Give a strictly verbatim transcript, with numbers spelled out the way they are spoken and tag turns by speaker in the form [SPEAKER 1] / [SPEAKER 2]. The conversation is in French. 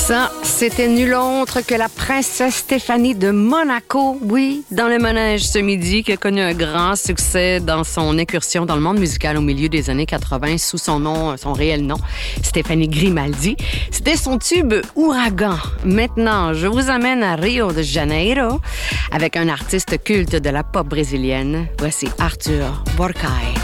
[SPEAKER 1] Ça, c'était nul autre que la princesse Stéphanie de Monaco, oui, dans le manège ce midi, qui a connu un grand succès dans son incursion dans le monde musical au milieu des années quatre-vingt sous son nom, son réel nom, Stéphanie Grimaldi. C'était son tube Ouragan. Maintenant, je vous amène à Rio de Janeiro avec un artiste culte de la pop brésilienne. Voici Arthur Borcai.